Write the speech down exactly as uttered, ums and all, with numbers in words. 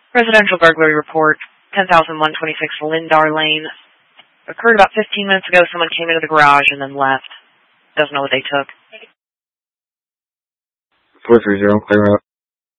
Residential burglary report, ten thousand one twenty-six Lindar Lane. Occurred about fifteen minutes ago. Someone came into the garage and then left. Doesn't know what they took. four three zero, clear out.